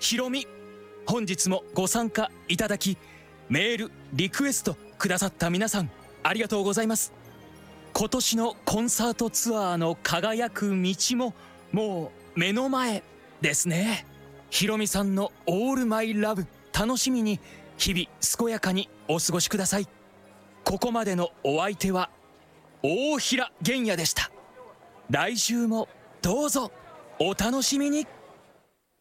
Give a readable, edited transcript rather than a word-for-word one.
ひろみ、本日もご参加いただき、メールリクエストくださった皆さん、ありがとうございます。今年のコンサートツアーの輝く道ももう目の前ですね。ひろみさんのオールマイラブ、楽しみに日々健やかにお過ごしください。ここまでのお相手は大平玄也でした。来週もどうぞお楽しみに。